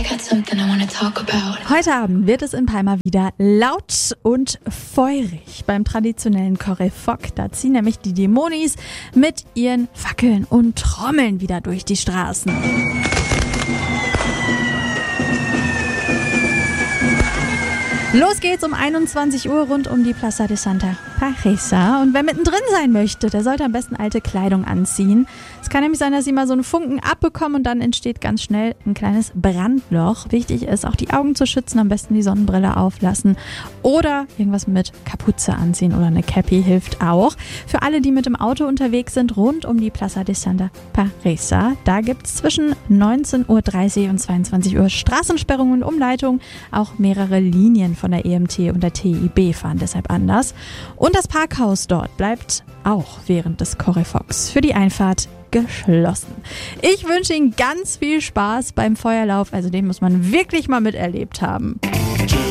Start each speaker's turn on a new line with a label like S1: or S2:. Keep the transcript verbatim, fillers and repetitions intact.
S1: Heute Abend wird es in Palma wieder laut und feurig beim traditionellen Correfoc. Da ziehen nämlich die Dämonis mit ihren Fackeln und Trommeln wieder durch die Straßen. Los geht's um einundzwanzig Uhr rund um die Plaza de Santa Paresa. Und wer mittendrin sein möchte, der sollte am besten alte Kleidung anziehen. Es kann nämlich sein, dass sie mal so einen Funken abbekommen und dann entsteht ganz schnell ein kleines Brandloch. Wichtig ist, auch die Augen zu schützen, am besten die Sonnenbrille auflassen oder irgendwas mit Kapuze anziehen oder eine Cappy hilft auch. Für alle, die mit dem Auto unterwegs sind, rund um die Plaza de Santa Paresa, da gibt's zwischen neunzehn Uhr dreißig und zweiundzwanzig Uhr Straßensperrungen und Umleitungen. Auch mehrere Linien von der E M T und der T I B fahren deshalb anders. Und das Parkhaus dort bleibt auch während des Correfocs für die Einfahrt geschlossen. Ich wünsche Ihnen ganz viel Spaß beim Feuerlauf, also den muss man wirklich mal miterlebt haben.